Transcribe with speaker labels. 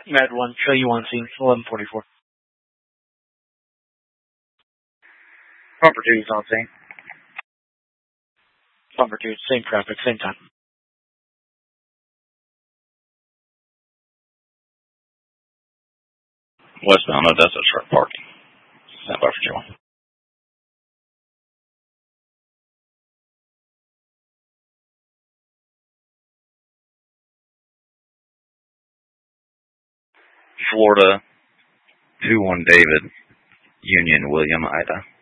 Speaker 1: Med 1, show you on scene, 1144.
Speaker 2: Bumper 2 is on scene.
Speaker 1: Bumper 2, same traffic, same time.
Speaker 3: Westbound Odessa, short parking. Stand by for Joe. Florida 2-1 David, Union William Ida.